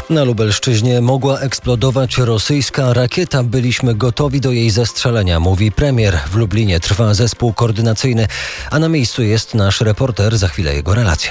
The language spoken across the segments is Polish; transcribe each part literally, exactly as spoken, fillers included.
Na Lubelszczyźnie mogła eksplodować rosyjska rakieta. Byliśmy gotowi do jej zestrzelenia, mówi premier. W Lublinie trwa zespół koordynacyjny, a na miejscu jest nasz reporter. Za chwilę jego relacja.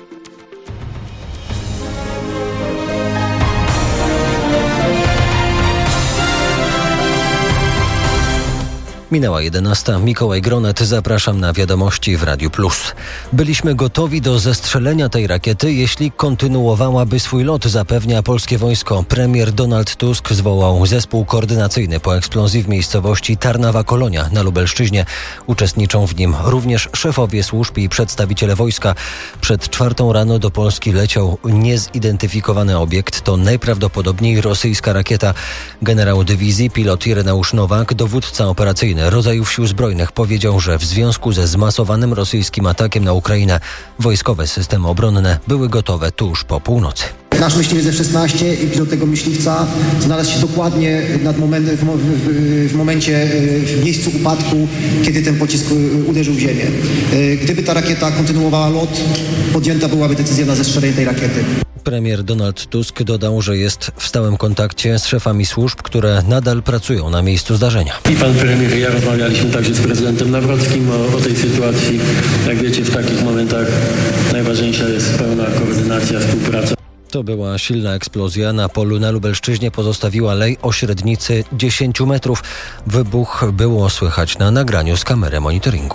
Minęła jedenasta. Mikołaj Gronet, zapraszam na wiadomości w Radiu Plus. Byliśmy gotowi do zestrzelenia tej rakiety, jeśli kontynuowałaby swój lot, zapewnia polskie wojsko. Premier Donald Tusk zwołał zespół koordynacyjny po eksplozji w miejscowości Tarnawa-Kolonia na Lubelszczyźnie. Uczestniczą w nim również szefowie służb i przedstawiciele wojska. Przed czwartą rano do Polski leciał niezidentyfikowany obiekt. To najprawdopodobniej rosyjska rakieta. Generał dywizji, pilot Ireneusz Nowak, dowódca operacyjny rodzajów sił zbrojnych, powiedział, że w związku ze zmasowanym rosyjskim atakiem na Ukrainę wojskowe systemy obronne były gotowe tuż po północy. Nasz myśliwiec F szesnaście i pilot tego myśliwca znalazł się dokładnie nad moment, w, w, w momencie, w miejscu upadku, kiedy ten pocisk uderzył w ziemię. Gdyby ta rakieta kontynuowała lot, podjęta byłaby decyzja na zestrzelenie tej rakiety. Premier Donald Tusk dodał, że jest w stałym kontakcie z szefami służb, które nadal pracują na miejscu zdarzenia. I pan premier i ja rozmawialiśmy także z prezydentem Nawrockim o, o tej sytuacji. Jak wiecie, w takich momentach najważniejsza jest pełna koordynacja, współpraca. To była silna eksplozja. Na polu na Lubelszczyźnie pozostawiła lej o średnicy dziesięć metrów. Wybuch było słychać na nagraniu z kamery monitoringu.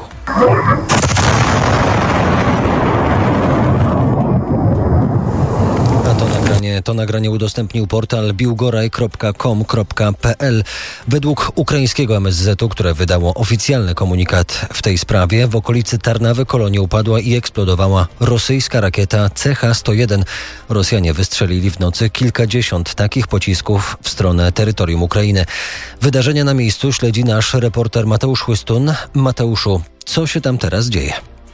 To nagranie udostępnił portal biłgoraj kropka com kropka pe el. Według ukraińskiego em es zetu, które wydało oficjalny komunikat w tej sprawie, w okolicy Tarnawy Kolonii upadła i eksplodowała rosyjska rakieta C H sto jeden. Rosjanie wystrzelili w nocy kilkadziesiąt takich pocisków w stronę terytorium Ukrainy. Wydarzenia na miejscu śledzi nasz reporter Mateusz Chłystun. Mateuszu, co się tam teraz dzieje?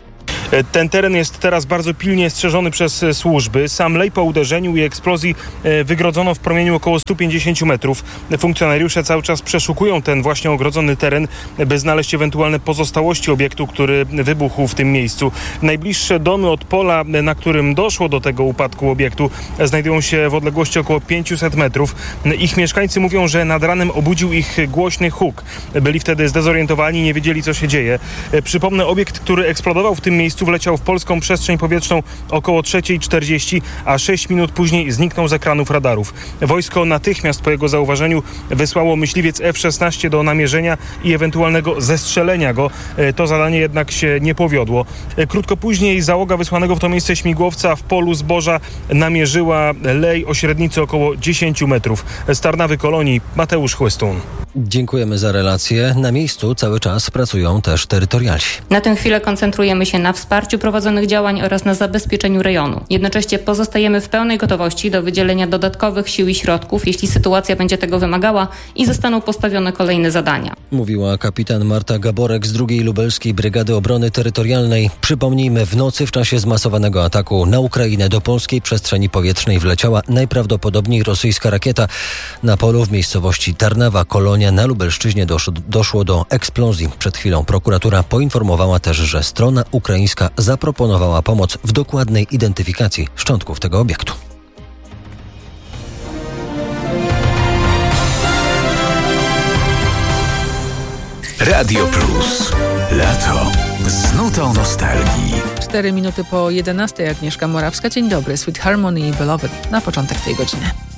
Ten teren jest teraz bardzo pilnie strzeżony przez służby. Sam lej po uderzeniu i eksplozji wygrodzono w promieniu około stu pięćdziesięciu metrów. Funkcjonariusze cały czas przeszukują ten właśnie ogrodzony teren, by znaleźć ewentualne pozostałości obiektu, który wybuchł w tym miejscu. Najbliższe domy od pola, na którym doszło do tego upadku obiektu, znajdują się w odległości około pięciuset metrów. Ich mieszkańcy mówią, że nad ranem obudził ich głośny huk. Byli wtedy zdezorientowani, nie wiedzieli, co się dzieje. Przypomnę, obiekt, który eksplodował w tym miejscu, wleciał w polską przestrzeń powietrzną około trzecia czterdzieści, a sześć minut później zniknął z ekranów radarów. Wojsko natychmiast po jego zauważeniu wysłało myśliwiec F szesnaście do namierzenia i ewentualnego zestrzelenia go. To zadanie jednak się nie powiodło. Krótko później załoga wysłanego w to miejsce śmigłowca w polu zboża namierzyła lej o średnicy około dziesięciu metrów. Z Tarnawy Kolonii Mateusz Chłystun. Dziękujemy za relację. Na miejscu cały czas pracują też terytorialsi. Na tę chwilę koncentrujemy się na wsparciu prowadzonych działań oraz na zabezpieczeniu rejonu. Jednocześnie pozostajemy w pełnej gotowości do wydzielenia dodatkowych sił i środków, jeśli sytuacja będzie tego wymagała i zostaną postawione kolejne zadania. Mówiła kapitan Marta Gaborek z drugiej Lubelskiej Brygady Obrony Terytorialnej. Przypomnijmy, w nocy w czasie zmasowanego ataku na Ukrainę do polskiej przestrzeni powietrznej wleciała najprawdopodobniej rosyjska rakieta. Na polu w miejscowości Tarnawa Kolonia na Lubelszczyźnie doszło, doszło do eksplozji. Przed chwilą prokuratura poinformowała też, że strona ukraińska zaproponowała pomoc w dokładnej identyfikacji szczątków tego obiektu. Radio Plus. Lato z nutą nostalgii. Cztery minuty po jedenastej. Agnieszka Morawska. Dzień dobry. Sweet Harmony i Beloved na początek tej godziny.